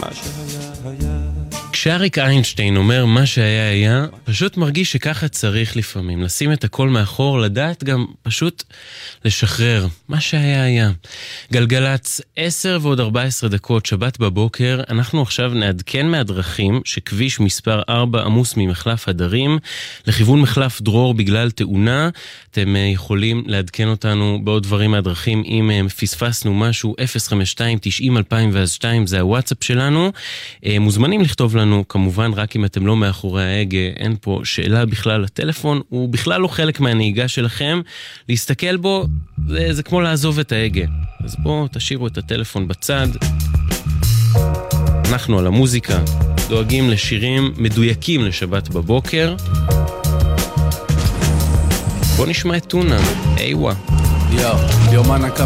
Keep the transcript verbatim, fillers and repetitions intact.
שהיה היה. כשאריק איינשטיין אומר מה שהיה היה, פשוט מרגיש שככה צריך לפעמים, לשים את הכל מאחור, לדעת גם פשוט לשחרר מה שהיה היה. גלגלץ עשר ועוד ארבע עשרה דקות, שבת בבוקר, אנחנו עכשיו נעדכן מהדרכים שכביש מספר ארבע עמוס ממחלף הדרים לכיוון מחלף דרור בגלל תאונה. אתם יכולים לעדכן אותנו בעוד דברים מהדרכים אם פספסנו משהו. אפס חמש שתיים תשעים אלפיים ושתיים זה הוואטסאפ שלנו. מוזמנים לכתוב לנו, כמובן רק אם אתם לא מאחורי ההגה, אין פה שאלה בכלל. הטלפון הוא בכלל לא חלק מהנהיגה שלכם, להסתכל בו זה, זה כמו לעזוב את ההגה, אז בואו תשאירו את הטלפון בצד. אנחנו על המוזיקה דואגים לשירים מדויקים לשבת בבוקר. בואו נשמע את טונה, איווה. Yo, yo man, I come